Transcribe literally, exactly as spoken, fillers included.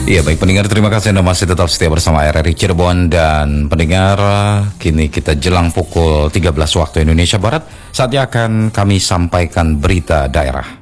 Iya baik pendengar, terima kasih Anda masih tetap setia bersama R R I Cirebon. Dan pendengar, kini kita jelang pukul tiga belas waktu Indonesia Barat, saatnya akan kami sampaikan berita daerah.